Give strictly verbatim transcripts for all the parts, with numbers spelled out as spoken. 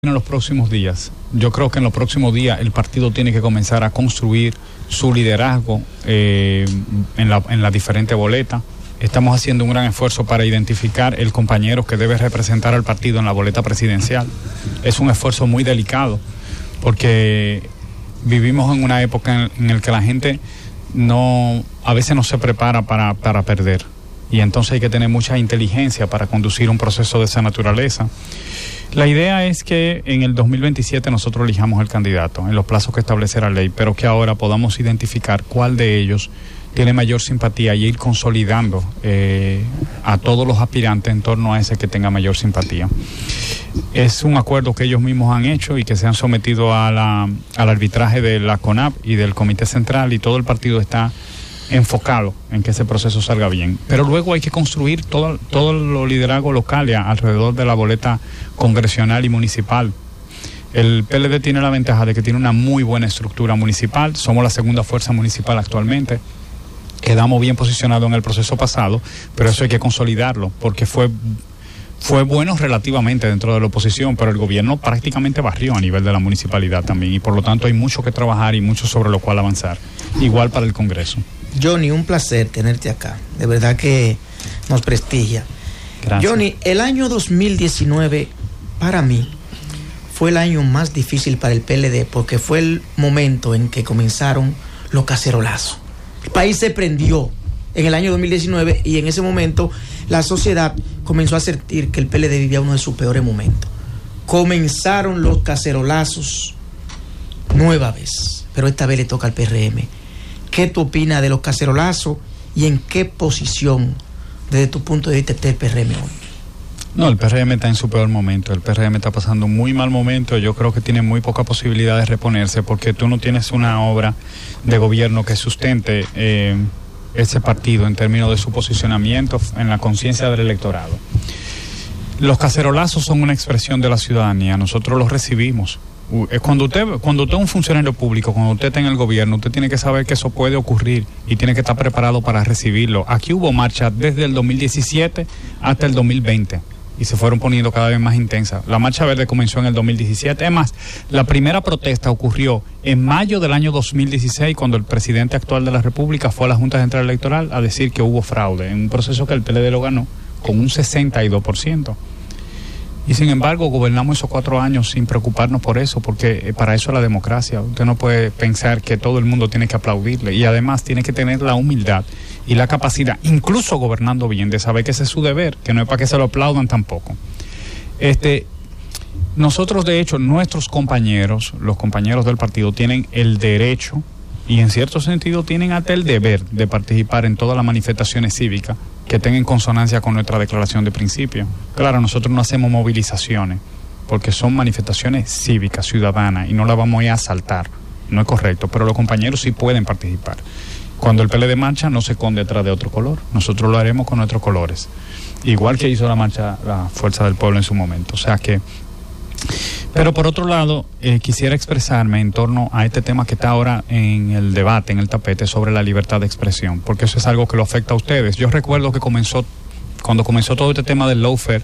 En los próximos días, yo creo que en los próximos días el partido tiene que comenzar a construir su liderazgo eh, en la, en las diferentes boletas. Estamos haciendo un gran esfuerzo para identificar el compañero que debe representar al partido en la boleta presidencial. Es un esfuerzo muy delicado porque vivimos en una época en, en la que la gente no, a veces no se prepara para, para perder, y entonces hay que tener mucha inteligencia para conducir un proceso de esa naturaleza. La idea es que en el dos mil veintisiete nosotros elijamos el candidato en los plazos que establece la ley, pero que ahora podamos identificar cuál de ellos tiene mayor simpatía y ir consolidando eh, a todos los aspirantes en torno a ese que tenga mayor simpatía. Es un acuerdo que ellos mismos han hecho y que se han sometido a la, al arbitraje de la CONAP y del Comité Central, y todo el partido está enfocado en que ese proceso salga bien. Pero luego hay que construir todo, todo los liderazgos locales alrededor de la boleta congresional y municipal. El P L D tiene la ventaja de que tiene una muy buena estructura municipal. Somos la segunda fuerza municipal actualmente. Quedamos bien posicionados en el proceso pasado, pero eso hay que consolidarlo, porque fue, fue bueno relativamente dentro de la oposición, pero el gobierno prácticamente barrió a nivel de la municipalidad también, y por lo tanto hay mucho que trabajar y mucho sobre lo cual avanzar. Igual para el Congreso. Johnny, un placer tenerte acá. De verdad que nos prestigia. Gracias. Johnny, el año dos mil diecinueve para mí fue el año más difícil para el P L D, porque fue el momento en que comenzaron los cacerolazos. El país se prendió en el año dos mil diecinueve y en ese momento la sociedad comenzó a sentir que el P L D vivía uno de sus peores momentos. Comenzaron los cacerolazos nueva vez, pero esta vez le toca al P R M. ¿Qué tú opinas de los cacerolazos y en qué posición, desde tu punto de vista, está el P R M hoy? No, el P R M está en su peor momento. El P R M está pasando un muy mal momento. Yo creo que tiene muy poca posibilidad de reponerse, porque tú no tienes una obra de gobierno que sustente eh, ese partido en términos de su posicionamiento en la conciencia del electorado. Los cacerolazos son una expresión de la ciudadanía. Nosotros los recibimos. Cuando usted, cuando usted es un funcionario público, cuando usted está en el gobierno, usted tiene que saber que eso puede ocurrir y tiene que estar preparado para recibirlo. Aquí hubo marchas desde el dos mil diecisiete hasta el dos mil veinte y se fueron poniendo cada vez más intensas. La Marcha Verde comenzó en el dos mil diecisiete. Es más, la primera protesta ocurrió en mayo del año dos mil dieciséis, cuando el presidente actual de la República fue a la Junta Central Electoral a decir que hubo fraude en un proceso que el P L D lo ganó con un sesenta y dos por ciento. Y sin embargo gobernamos esos cuatro años sin preocuparnos por eso, porque para eso es la democracia. Usted no puede pensar que todo el mundo tiene que aplaudirle, y además tiene que tener la humildad y la capacidad, incluso gobernando bien, de saber que ese es su deber, que no es para que se lo aplaudan tampoco. Este, nosotros, de hecho, nuestros compañeros, los compañeros del partido, tienen el derecho y en cierto sentido tienen hasta el deber de participar en todas las manifestaciones cívicas que tengan consonancia con nuestra declaración de principio. Claro, nosotros no hacemos movilizaciones porque son manifestaciones cívicas, ciudadanas, y no las vamos a ir a asaltar. No es correcto, pero los compañeros sí pueden participar. Cuando el P L D marcha, no se esconde detrás de otro color. Nosotros lo haremos con nuestros colores, igual que hizo la marcha la Fuerza del Pueblo en su momento. O sea que... Pero por otro lado, eh, quisiera expresarme en torno a este tema que está ahora en el debate, en el tapete, sobre la libertad de expresión, porque eso es algo que lo afecta a ustedes. Yo recuerdo que comenzó, cuando comenzó todo este tema del lawfare,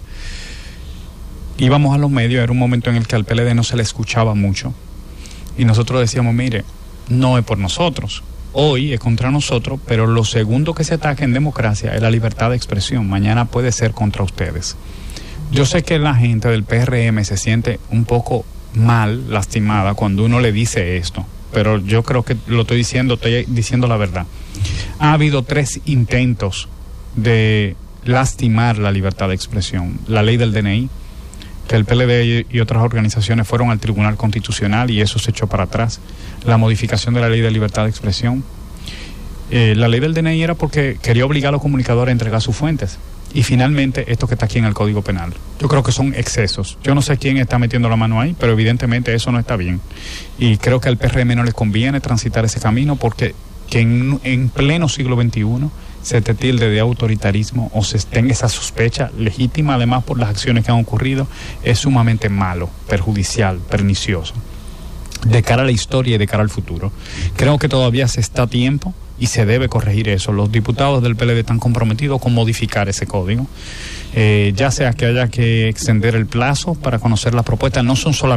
íbamos a los medios, era un momento en el que al P L D no se le escuchaba mucho, y nosotros decíamos, mire, no es por nosotros, hoy es contra nosotros, pero lo segundo que se ataca en democracia es la libertad de expresión, mañana puede ser contra ustedes. Yo sé que la gente del P R M se siente un poco mal, lastimada, cuando uno le dice esto, pero yo creo que lo estoy diciendo, estoy diciendo la verdad. Ha habido tres intentos de lastimar la libertad de expresión. La ley del D N I, que el P L D y otras organizaciones fueron al Tribunal Constitucional y eso se echó para atrás. La modificación de la ley de libertad de expresión. Eh, la ley del D N I era porque quería obligar a los comunicadores a entregar sus fuentes. Y finalmente, esto que está aquí en el Código Penal. Yo creo que son excesos. Yo no sé quién está metiendo la mano ahí, pero evidentemente eso no está bien. Y creo que al P R M no les conviene transitar ese camino, porque que en, en pleno siglo veintiuno se te tilde de autoritarismo o se tenga esa sospecha legítima, además por las acciones que han ocurrido, es sumamente malo, perjudicial, pernicioso, de cara a la historia y de cara al futuro. Creo que todavía se está a tiempo y se debe corregir eso. Los diputados del P L D están comprometidos con modificar ese código. eh, ya sea que haya que extender el plazo para conocer las propuestas, no son solamente